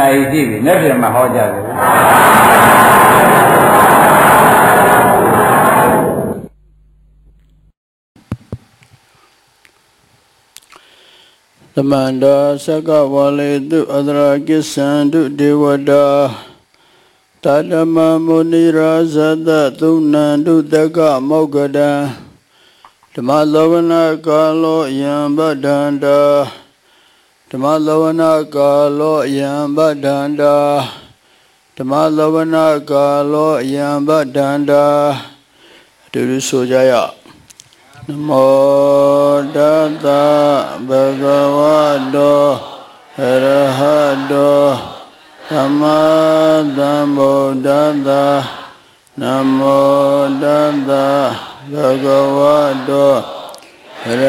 ကြီးရှိပြီနေ့ပြန်မှဟောကြတယ်သမန္တာသက္ကဝါလေတုအဒရာကိသံတုဒေဝတာတတမမုနိရာဇတသုဏံတုတက္ကမောက္ကတံဓမ္မလောဝနာကာလောယံဗဒ္ဒန္တာဓမ္မလောဝနာကာလောယံဗဒ္ဒန္တာဓမ္မလောဝနာကာလောယံဗဒ္ဒန္တာအတူတူဆိုကြရနမောတတဗုဒ္ဓဝါဒောအရဟတောသမ္မာသမ္ဗုဒ္ဓတ္တနမောတတဗုဒ္ဓဝါဒော